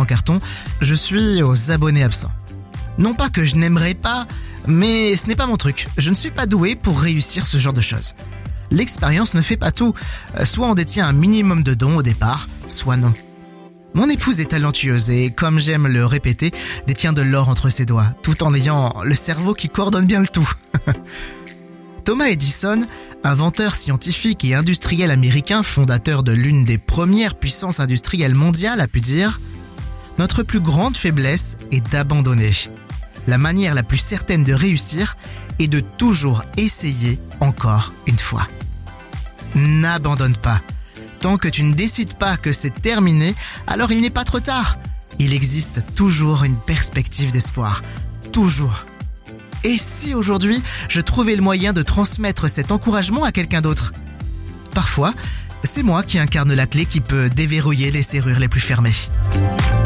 carton, je suis aux abonnés absents. Non pas que je n'aimerais pas, mais ce n'est pas mon truc. Je ne suis pas doué pour réussir ce genre de choses. L'expérience ne fait pas tout. Soit on détient un minimum de dons au départ, soit non. Mon épouse est talentueuse et, comme j'aime le répéter, détient de l'or entre ses doigts, tout en ayant le cerveau qui coordonne bien le tout. Thomas Edison, inventeur scientifique et industriel américain, fondateur de l'une des premières puissances industrielles mondiales, a pu dire « Notre plus grande faiblesse est d'abandonner. La manière la plus certaine de réussir est de toujours essayer encore une fois. » N'abandonne pas. Tant que tu ne décides pas que c'est terminé, alors il n'est pas trop tard. Il existe toujours une perspective d'espoir. Toujours. Et si aujourd'hui, je trouvais le moyen de transmettre cet encouragement à quelqu'un d'autre ? Parfois, c'est moi qui incarne la clé qui peut déverrouiller les serrures les plus fermées.